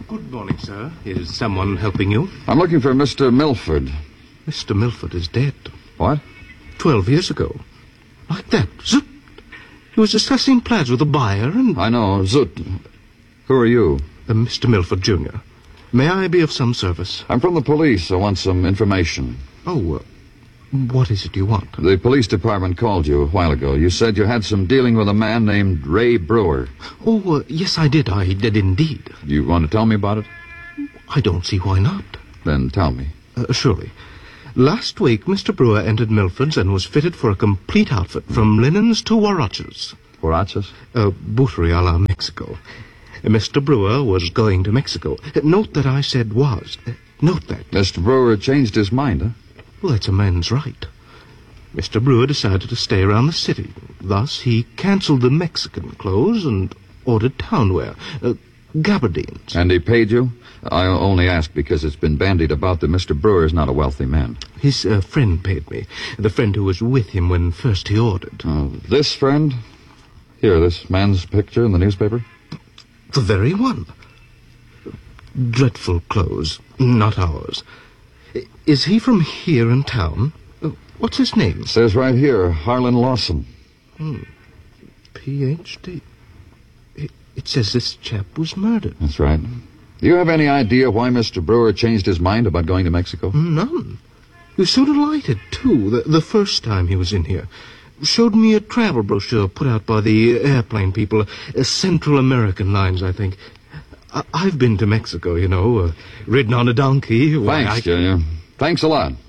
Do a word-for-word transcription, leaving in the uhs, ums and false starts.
Good morning, sir. Is someone helping you? I'm looking for Mister Milford. Mister Milford is dead. What? Twelve years ago. Like that. Zoot. He was discussing plans with a buyer and... I know. Zoot. Who are you? Uh, Mister Milford, Junior May I be of some service? I'm from the police. I want some information. Oh, uh, what is it you want? The police department called you a while ago. You said you had some dealing with a man named Ray Brewer. Oh, uh, yes, I did. I did indeed. You want to tell me about it? I don't see why not. Then tell me. Uh, surely. Last week, Mister Brewer entered Milford's and was fitted for a complete outfit, from linens to huaraches. Huaraches? Uh, buttery a la Mexico. Uh, Mister Brewer was going to Mexico. Uh, note that I said was. Uh, note that. Mister Brewer changed his mind, huh? Well, that's a man's right. Mister Brewer decided to stay around the city. Thus, he cancelled the Mexican clothes and ordered town wear. Uh, gabardines. And he paid you? I only ask because it's been bandied about that Mister Brewer is not a wealthy man. His uh, friend paid me. The friend who was with him when first he ordered. Uh, this friend? Here, this man's picture in the newspaper? The very one. Dreadful clothes. Not ours. Is he from here in town? Uh, what's his name? It says right here, Harlan Lawson. Hmm. P H D It, it says this chap was murdered. That's right. Do you have any idea why Mister Brewer changed his mind about going to Mexico? None. He was so delighted, too, the, the first time he was in here. Showed me a travel brochure put out by the airplane people, uh, Central American Lines, I think. I, I've been to Mexico, you know, uh, ridden on a donkey. Thanks, I... Junior. Thanks a lot.